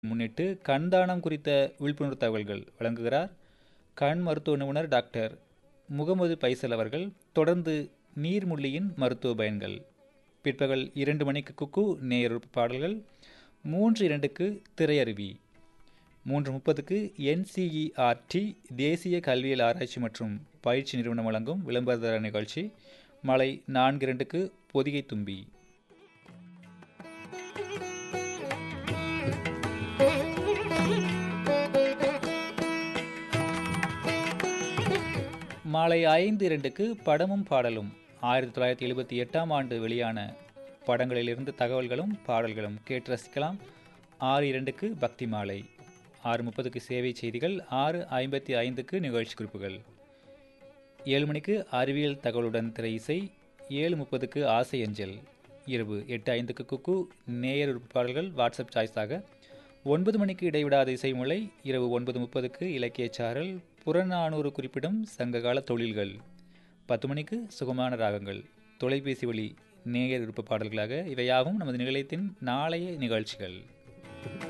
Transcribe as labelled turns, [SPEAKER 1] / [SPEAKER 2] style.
[SPEAKER 1] முன்னிட்டு கண் தானம் குறித்த விழிப்புணர்வு தகவல்கள் வழங்குகிறார் கண் மருத்துவ நிபுணர் டாக்டர் முகமது பைசல் அவர்கள். தொடர்ந்து நீர்முள்ளியின் மருத்துவ பயன்கள். பிற்பகல் 2 மணிக்கு குக்கு நேயர் பாடல்கள். 3:02க்கு திரையருவி. 3:30க்கு NCERT தேசிய கல்வியல் ஆராய்ச்சி மற்றும் பயிற்சி நிறுவனம் வழங்கும் விளம்பரதார நிகழ்ச்சி. மாலை 4:02க்கு பொதிகை தும்பி. மாலை 5:02க்கு படமும் பாடலும். 1978ஆம் ஆண்டு வெளியான படங்களிலிருந்து தகவல்களும் பாடல்களும் கேட்டு ரசிக்கலாம். 6:02க்கு பக்தி மாலை. 6:30க்கு சேவை செய்திகள். 6:55க்கு நிகழ்ச்சி குறிப்புகள். 7 மணிக்கு அறிவியல் தகவலுடன் திரை இசை. 7:30க்கு ஆசை அஞ்சல். இரவு 8:05க்கு குக்கு நேயர் பாடல்கள் வாட்ஸ்அப் சாய்ஸாக. 9 மணிக்கு இடைவிடாத இசைமுலை. இரவு 9:30க்கு இலக்கியச்சாரல். புறநானூறு குறிப்பிடும் சங்ககால தொழில்கள். 10 மணிக்கு சுகமான ராகங்கள் தொலைபேசி வழி நேயர் விருப்ப பாடல்களாக. இவையாவும் நமது நிலையத்தின் நாளைய நிகழ்ச்சிகள்.